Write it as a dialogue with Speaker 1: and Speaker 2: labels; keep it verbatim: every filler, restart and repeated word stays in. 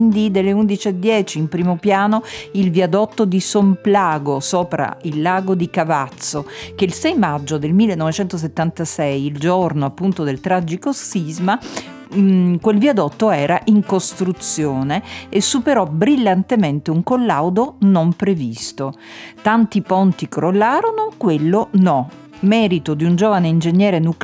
Speaker 1: delle undici e dieci, in primo piano il viadotto di Somplago sopra il lago di Cavazzo, che il sei maggio del millenovecentosettantasei, il giorno appunto del tragico sisma, mh, quel viadotto era in costruzione e superò brillantemente un collaudo non previsto. Tanti ponti crollarono, quello no. Merito di un giovane ingegnere nucleare